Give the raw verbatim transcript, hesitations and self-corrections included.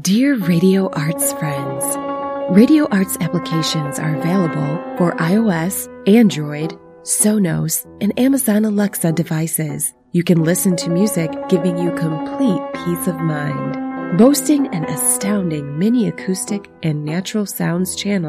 Dear Radio Arts friends, Radio Arts applications are available for iOS, Android, Sonos, and Amazon Alexa devices. You can listen to music giving you complete peace of mind. Boasting an astounding mini acoustic and natural sounds channel